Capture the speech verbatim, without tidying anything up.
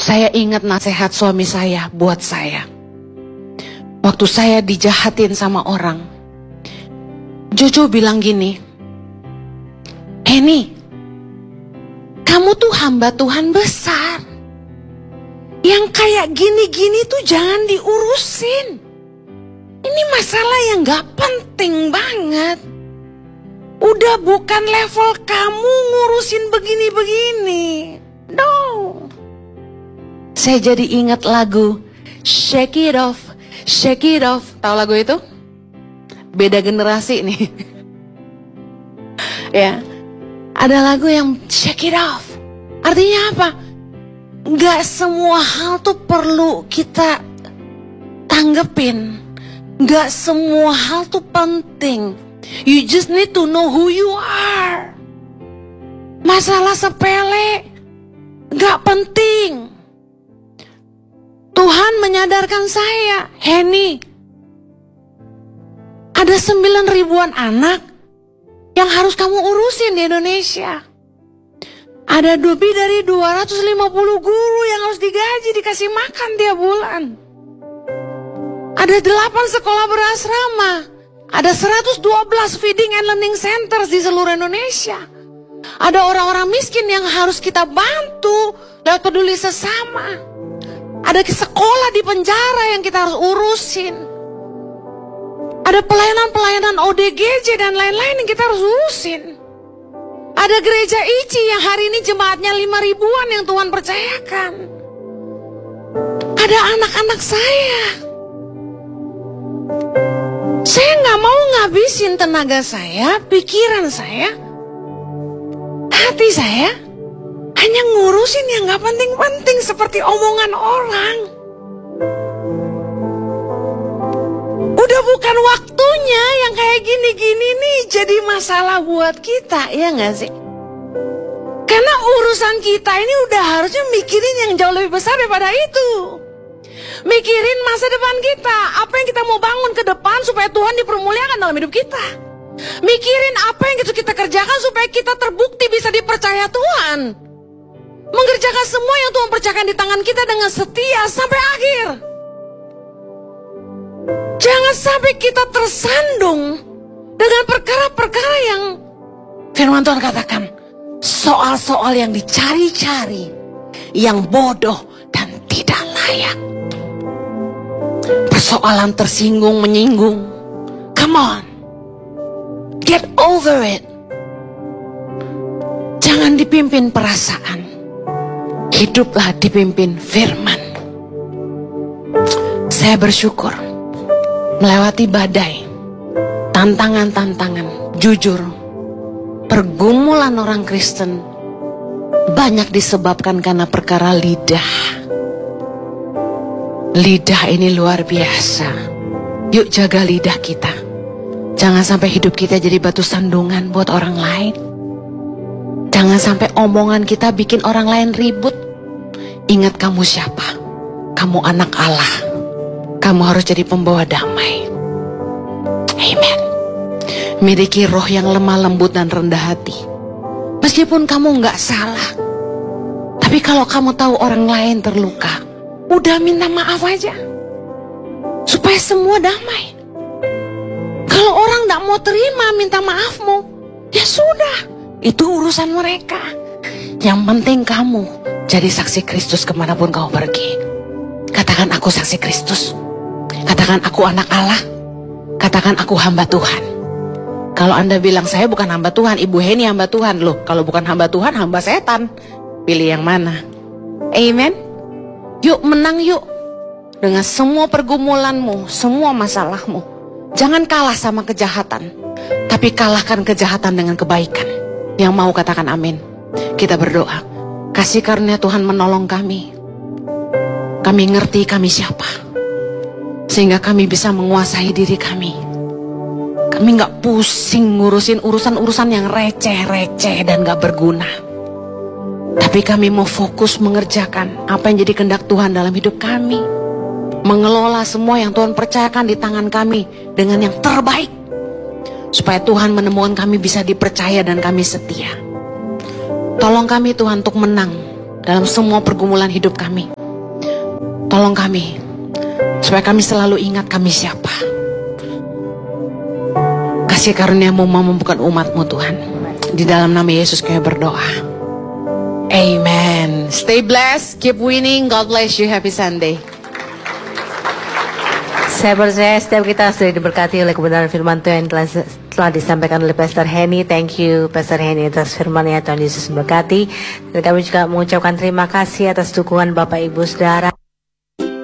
Saya ingat nasihat suami saya buat saya. Waktu saya dijahatin sama orang, Jojo bilang gini, Henny, kamu tuh hamba Tuhan besar. Yang kayak gini-gini tuh jangan diurusin. Ini masalah yang gak penting banget. Udah bukan level kamu ngurusin begini-begini. No. Saya jadi ingat lagu Shake It Off, Shake It Off. Tahu lagu itu? Beda generasi nih. Ya, ada lagu yang Shake It Off. Artinya apa? Gak semua hal tuh perlu kita tanggepin. Gak semua hal tuh penting. You just need to know who you are. Masalah sepele gak penting. Tuhan menyadarkan saya, Henny, ada sembilan ribuan anak yang harus kamu urusin di Indonesia. Ada lebih dari dua ratus lima puluh guru yang harus digaji, dikasih makan tiap bulan. Ada delapan sekolah berasrama. Ada seratus dua belas feeding and learning centers di seluruh Indonesia. Ada orang-orang miskin yang harus kita bantu lewat peduli sesama. Ada sekolah di penjara yang kita harus urusin. Ada pelayanan-pelayanan O D G J dan lain-lain yang kita harus urusin. Ada gereja I C I yang hari ini jemaatnya lima ribuan yang Tuhan percayakan. Ada anak-anak saya. Saya gak mau ngabisin tenaga saya, pikiran saya, hati saya hanya ngurusin yang gak penting-penting seperti omongan orang. Udah bukan waktunya yang kayak gini-gini nih jadi masalah buat kita, ya gak sih? Karena urusan kita ini udah harusnya mikirin yang jauh lebih besar daripada itu. Mikirin masa depan kita, apa yang kita mau bangun ke depan supaya Tuhan dipermuliakan dalam hidup kita. Mikirin apa yang kita kerjakan supaya kita terbukti bisa dipercaya Tuhan. Mengerjakan semua yang Tuhan percayakan di tangan kita dengan setia sampai akhir. Jangan sampai kita tersandung dengan perkara-perkara yang firman Tuhan katakan, soal-soal yang dicari-cari, yang bodoh dan tidak layak. Persoalan tersinggung, menyinggung. Come on. Get over it. Jangan dipimpin perasaan. Hiduplah dipimpin firman. Saya bersyukur melewati badai, tantangan-tantangan, jujur, pergumulan orang Kristen banyak disebabkan karena perkara lidah. Lidah ini luar biasa. Yuk jaga lidah kita. Jangan sampai hidup kita jadi batu sandungan buat orang lain. Jangan sampai omongan kita bikin orang lain ribut. Ingat kamu siapa? Kamu anak Allah. Kamu harus jadi pembawa damai. Amen. Miliki roh yang lemah lembut dan rendah hati. Meskipun kamu gak salah, tapi kalau kamu tahu orang lain terluka, udah minta maaf aja, supaya semua damai. Kalau orang gak mau terima minta maafmu, ya sudah, itu urusan mereka. Yang penting kamu jadi saksi Kristus kemanapun kau pergi. Katakan aku saksi Kristus. Katakan aku anak Allah. Katakan aku hamba Tuhan. Kalau Anda bilang saya bukan hamba Tuhan, Ibu Henny hamba Tuhan. Loh, kalau bukan hamba Tuhan, hamba setan. Pilih yang mana? Amen. Yuk menang yuk. Dengan semua pergumulanmu, semua masalahmu. Jangan kalah sama kejahatan, tapi kalahkan kejahatan dengan kebaikan. Yang mau katakan amin. Kita berdoa. Kasih karunia Tuhan menolong kami. Kami ngerti kami siapa, sehingga kami bisa menguasai diri kami. Kami gak pusing ngurusin urusan-urusan yang receh-receh dan gak berguna. Tapi kami mau fokus mengerjakan apa yang jadi kehendak Tuhan dalam hidup kami. Mengelola semua yang Tuhan percayakan di tangan kami dengan yang terbaik. Supaya Tuhan menemukan kami bisa dipercaya dan kami setia. Tolong kami Tuhan untuk menang dalam semua pergumulan hidup kami. tolong kami, supaya kami selalu ingat kami siapa. Kasih karunia-Mu memampukan umat-Mu Tuhan. Di dalam nama Yesus kami berdoa. Amen. Stay blessed, keep winning. God bless you. Happy Sunday. Saya percaya setiap kita sudah diberkati oleh kebenaran firman Tuhan yang telah, telah disampaikan oleh Pastor Henny. Thank you Pastor Henny atas firman-Nya. Tuhan Yesus memberkati. Dan kami juga mengucapkan terima kasih atas dukungan Bapak Ibu Saudara.